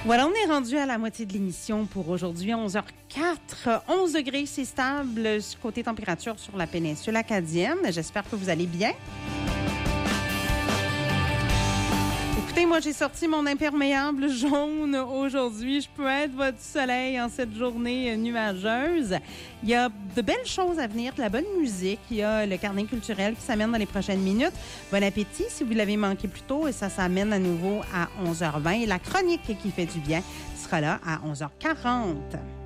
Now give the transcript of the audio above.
Voilà, on est rendu à la moitié de l'émission pour aujourd'hui, 11h04. 11 degrés, c'est stable côté température sur la péninsule acadienne. J'espère que vous allez bien. Écoutez, moi, j'ai sorti mon imperméable jaune aujourd'hui. Je peux être votre soleil en cette journée nuageuse. Il y a de belles choses à venir, de la bonne musique. Il y a le carnet culturel qui s'amène dans les prochaines minutes. Bon appétit si vous l'avez manqué plus tôt. Et ça s'amène à nouveau à 11h20. Et la chronique qui fait du bien sera là à 11h40.